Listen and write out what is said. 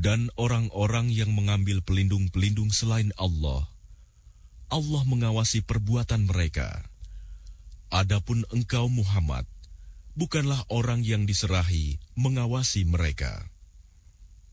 Dan orang-orang yang mengambil pelindung-pelindung selain Allah, Allah mengawasi perbuatan mereka. Adapun engkau Muhammad, bukanlah orang yang diserahi mengawasi mereka.